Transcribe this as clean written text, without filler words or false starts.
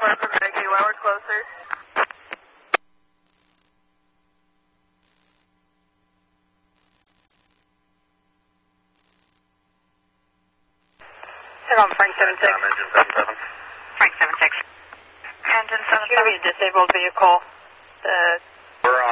report from Maggie. 1 hour closer. Hit on Frank 76. Engine 77. Frank 76. Engine 77. Give me a disabled vehicle.